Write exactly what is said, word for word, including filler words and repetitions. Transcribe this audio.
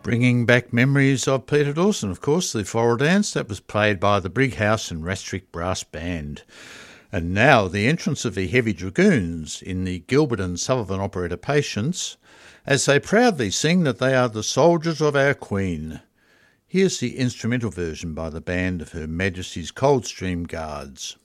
Bringing back memories of Peter Dawson, of course, the floral dance that was played by the Brighouse and Rastrick Brass Band. And now the entrance of the Heavy Dragoons in the Gilbert and Sullivan operetta Patience, as they proudly sing that they are the soldiers of our Queen. Here's the instrumental version by the band of Her Majesty's Coldstream Guards.